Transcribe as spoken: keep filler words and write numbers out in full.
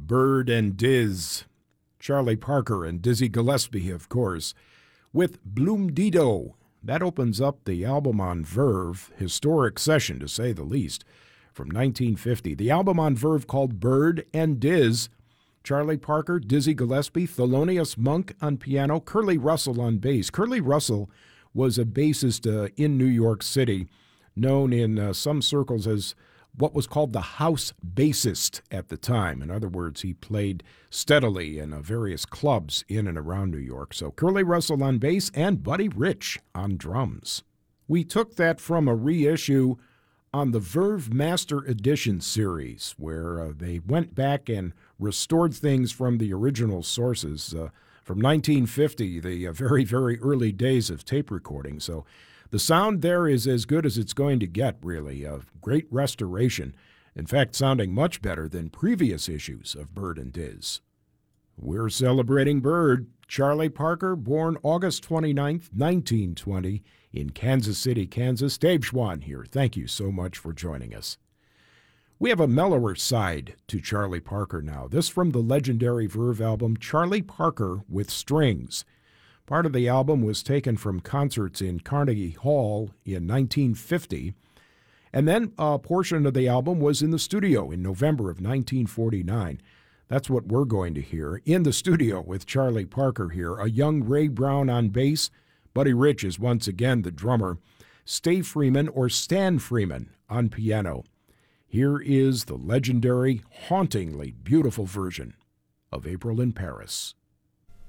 Bird and Diz. Charlie Parker and Dizzy Gillespie, of course, with Bloom Dido. That opens up the album on Verve, historic session to say the least, from nineteen fifty. The album on Verve called Bird and Diz. Charlie Parker, Dizzy Gillespie, Thelonious Monk on piano, Curly Russell on bass. Curly Russell was a bassist uh, in New York City, known in uh, some circles as what was called the house bassist at the time. In other words, he played steadily in uh, various clubs in and around New York. So Curly Russell on bass and Buddy Rich on drums. We took that from a reissue on the Verve Master Edition series, where uh, they went back and restored things from the original sources uh, from nineteen fifty, the uh, very, very early days of tape recording. So the sound there is as good as it's going to get, really. A great restoration. In fact, sounding much better than previous issues of Bird and Diz. We're celebrating Bird. Charlie Parker, born August twenty-ninth, nineteen twenty, in Kansas City, Kansas. Dave Schwann here. Thank you so much for joining us. We have a mellower side to Charlie Parker now. This from the legendary Verve album, Charlie Parker with Strings. Part of the album was taken from concerts in Carnegie Hall in nineteen fifty, and then a portion of the album was in the studio in November of nineteen forty-nine. That's what we're going to hear in the studio with Charlie Parker here. A young Ray Brown on bass. Buddy Rich is once again the drummer. Stay Freeman or Stan Freeman on piano. Here is the legendary, hauntingly beautiful version of April in Paris.